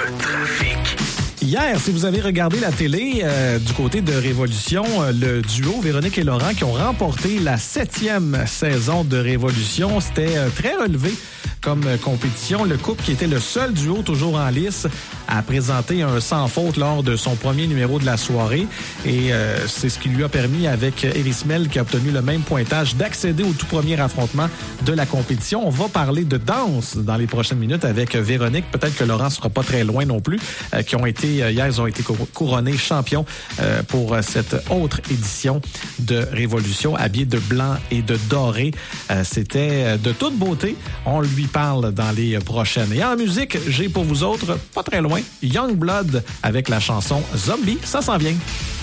trafic. Hier, si vous avez regardé la télé du côté de Révolution, le duo Véronique et Laurent qui ont remporté la 7e saison de Révolution, c'était très relevé comme compétition. Le couple qui était le seul duo toujours en lice a présenté un sans faute lors de son premier numéro de la soirée et c'est ce qui lui a permis avec Erismel qui a obtenu le même pointage d'accéder au tout premier affrontement de la compétition. On va parler de danse dans les prochaines minutes avec Véronique. Peut-être que Laurent sera pas très loin non plus, qui ont été hier, ils ont été couronnés champions pour cette autre édition de Révolution, habillés de blanc et de doré. C'était de toute beauté. On lui parle dans les prochaines. Et en musique, j'ai pour vous autres, pas très loin, Youngblood avec la chanson Zombie. Ça s'en vient.